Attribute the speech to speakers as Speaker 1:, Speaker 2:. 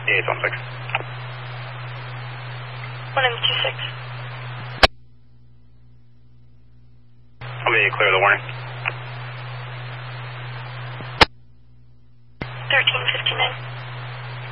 Speaker 1: DH16.
Speaker 2: 1M26.
Speaker 1: I'll be clear of the warning.